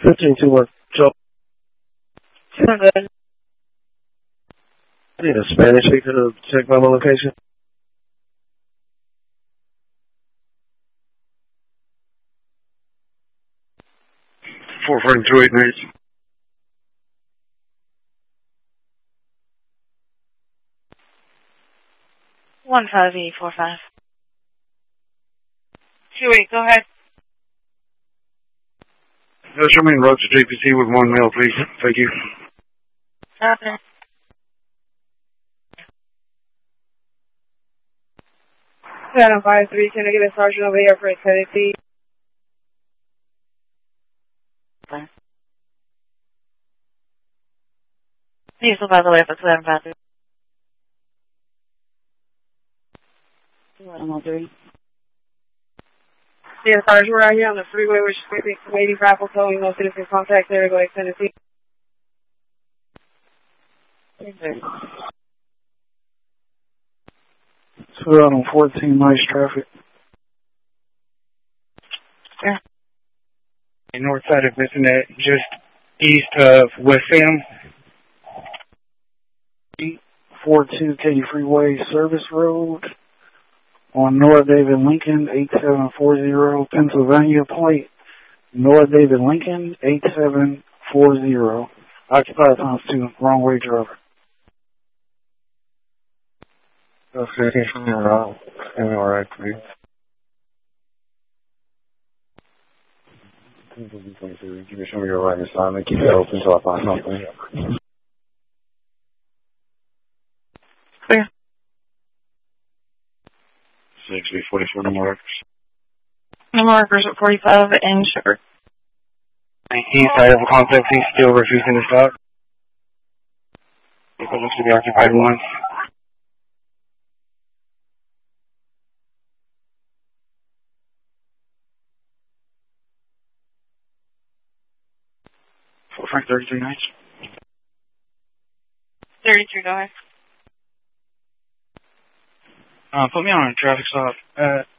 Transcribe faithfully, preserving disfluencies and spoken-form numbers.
fifteen two one. Joe. Good. I need a Spanish speaker to check my location. four forty-two eight minutes. one five eight four five. two eight, go ahead. Uh, show me the road to J P C with one mail, please. Thank you. Okay. seven five three, can I get a sergeant over here for a Tennessee? Okay. Diesel, by the way, for seven five three. one oh three. Yeah, Sarge, we're out here on the freeway. We're just waiting for eighty raffle towing. No citizen contact there. Go ahead, Tennessee. two out on fourteen, nice traffic. Yeah. North side of Bissonnet, just east of West Salem. eight forty-two Katy Freeway Service Road on North David Lincoln, eight seven four zero, Pennsylvania plate. North David Lincoln, eight seven four zero. Occupied times two, wrong way driver. Okay, can you around? Give me alright, please. Give me some of your right side and keep it open so I find something. Clear. six B forty-four, no markers. No markers at forty-five and sugar. East side of the complex, he's still refusing to stop. It looks to be occupied one. Four Frank thirty-three nights. thirty-three, go ahead. Uh, put me on a traffic stop at